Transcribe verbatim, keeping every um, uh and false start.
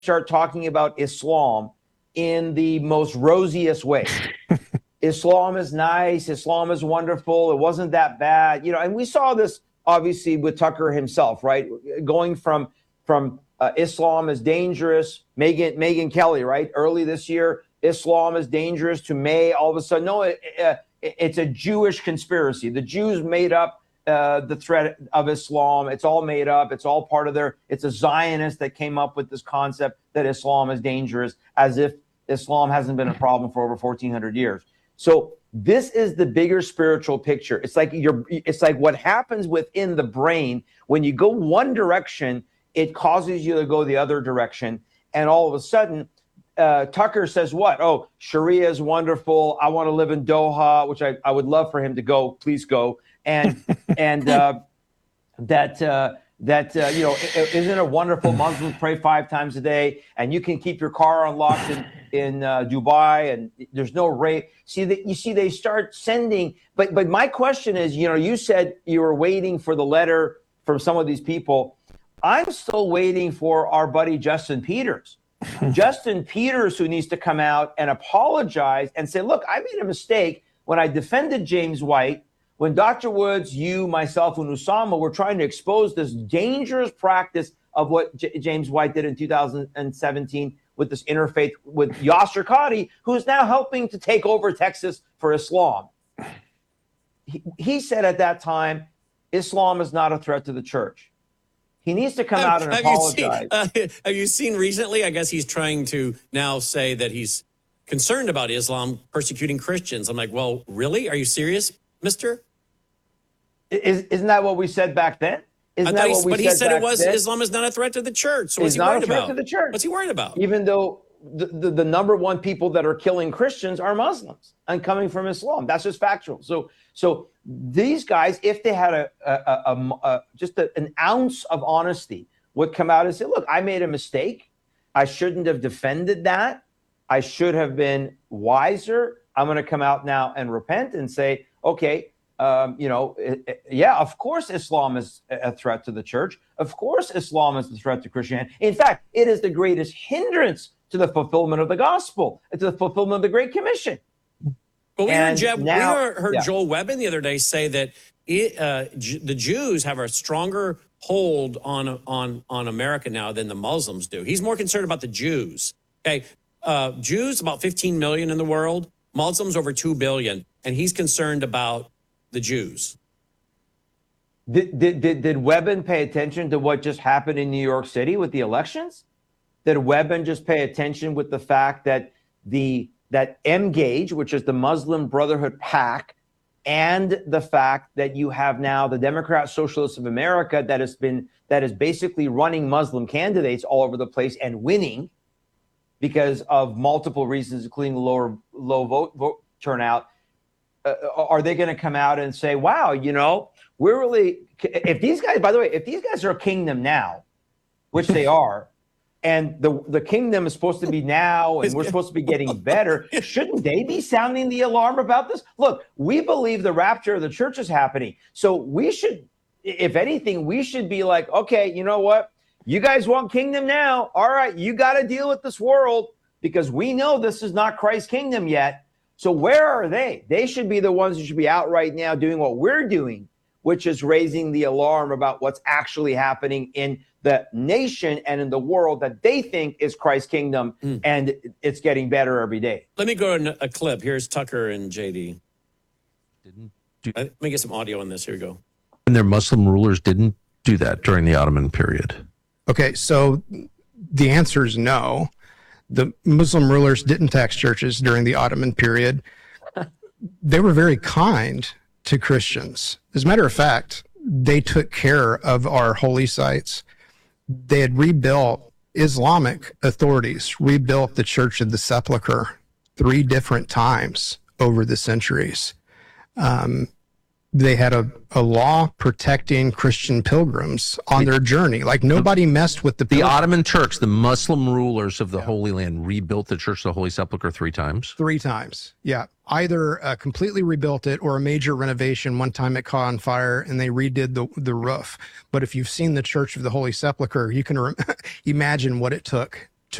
start talking about Islam in the most rosiest way. Islam is nice. Islam is wonderful. It wasn't that bad, you know. And we saw this obviously with Tucker himself, right? Going from from uh, Islam is dangerous. Megyn Megyn Kelly, right? Early this year, Islam is dangerous. To May, all of a sudden, no, it, it, it's a Jewish conspiracy. The Jews made up uh, the threat of Islam. It's all made up. It's all part of their. It's a Zionist that came up with this concept that Islam is dangerous, as if Islam hasn't been a problem for over fourteen hundred years. So this is the bigger spiritual picture. It's like you're, it's like what happens within the brain when you go one direction, it causes you to go the other direction. And all of a sudden, uh, Tucker says what? Oh, Sharia is wonderful. I want to live in Doha, which I, I would love for him to go. Please go. And, and uh, that, uh, that, uh, you know, isn't it wonderful? Muslims pray five times a day, and you can keep your car unlocked in, in uh, Dubai, and there's no rape. See, that you see, they start sending. But but my question is, you know, you said you were waiting for the letter from some of these people. I'm still waiting for our buddy Justin Peters. Justin Peters, who needs to come out and apologize and say, look, I made a mistake when I defended James White. When Doctor Woods, you, myself, and Usama were trying to expose this dangerous practice of what J- James White did in two thousand seventeen with this interfaith with Yasser Qadhi, who is now helping to take over Texas for Islam. He, he said at that time, Islam is not a threat to the church. He needs to come have, out and have apologize. You seen, uh, have you seen recently? I guess he's trying to now say that he's concerned about Islam persecuting Christians. I'm like, well, really? Are you serious, mister? Is, isn't that what we said back then? Isn't that what we but said he said back it was then? Islam is not a threat to the church. So what's It's he not worried a threat about? to the church. What's he worried about? Even though the, the, the number one people that are killing Christians are Muslims and coming from Islam. That's just factual. So so these guys, if they had a, a, a, a, a just a, an ounce of honesty, would come out and say, look, I made a mistake. I shouldn't have defended that. I should have been wiser. I'm going to come out now and repent and say, okay, Um, you know, it, it, yeah, of course, Islam is a threat to the church. Of course, Islam is a threat to Christianity. In fact, it is the greatest hindrance to the fulfillment of the gospel, to the fulfillment of the Great Commission. But we And heard, Jeb, now- we heard, heard yeah. Joel Webbin the other day say that it, uh, J- the Jews have a stronger hold on on on America now than the Muslims do. He's more concerned about the Jews. Okay, uh, Jews about fifteen million in the world, Muslims over two billion, and he's concerned about the Jews. Did, did, did, did Webbin pay attention to what just happened in New York City with the elections? Did Webbin just pay attention with the fact that the that M-Gage, which is the Muslim Brotherhood PAC, and the fact that you have now the Democrat Socialists of America that has been that is basically running Muslim candidates all over the place and winning because of multiple reasons, including lower low vote, vote turnout. Uh, are they going to come out and say, wow, you know, we're really, if these guys, by the way, if these guys are a kingdom now, which they are, and the, the kingdom is supposed to be now, and we're supposed to be getting better, shouldn't they be sounding the alarm about this? Look, we believe the rapture of the church is happening. So we should, if anything, we should be like, okay, you know what? You guys want kingdom now. All right, you got to deal with this world because we know this is not Christ's kingdom yet. So where are they? They should be the ones who should be out right now doing what we're doing, which is raising the alarm about what's actually happening in the nation and in the world that they think is Christ's kingdom, mm. and it's getting better every day. Let me go to a clip. Here's Tucker and J D. Didn't do- uh, let me get some audio on this. Here we go. And their Muslim rulers didn't do that during the Ottoman period. Okay, so the answer is no. The Muslim rulers didn't tax churches during the Ottoman period. They were very kind to Christians. As a matter of fact, they took care of our holy sites. They had rebuilt, Islamic authorities rebuilt the Church of the Sepulchre three different times over the centuries. Um, they had a, a law protecting Christian pilgrims on their journey. Like nobody messed with the The pilgrims. Ottoman Turks, the Muslim rulers of the yeah. Holy Land, rebuilt the Church of the Holy Sepulchre three times. Three times, yeah. Either uh, completely rebuilt it or a major renovation. One time it caught on fire and they redid the, the roof. But if you've seen the Church of the Holy Sepulchre, you can re- imagine what it took